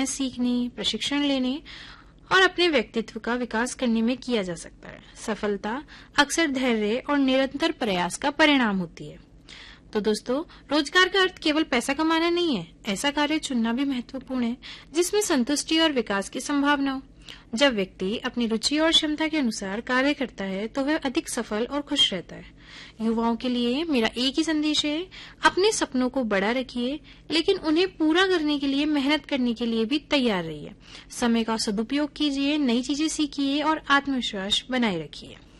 समय सीखने, प्रशिक्षण लेने और अपने व्यक्तित्व का विकास करने में किया जा सकता है। सफलता अक्सर धैर्य और निरंतर प्रयास का परिणाम होती है। तो दोस्तों, रोजगार का अर्थ केवल पैसा कमाना नहीं है। ऐसा कार्य चुनना भी महत्वपूर्ण है जिसमें संतुष्टि और विकास की संभावना हो। जब व्यक्ति अपनी रुचि और क्षमता के अनुसार कार्य करता है तो वह अधिक सफल और खुश रहता है। युवाओं के लिए मेरा एक ही संदेश है, अपने सपनों को बड़ा रखिए, लेकिन उन्हें पूरा करने के लिए मेहनत करने के लिए भी तैयार रहिए। समय का सदुपयोग कीजिए, नई चीजें सीखिए और आत्मविश्वास बनाए रखिए।